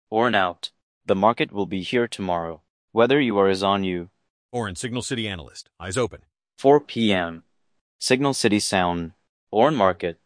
Orn out. The market will be here tomorrow. Whether you are is on you. Orn, Signal City analyst. Eyes open. 4 p.m. Signal City Sound. Orn Market.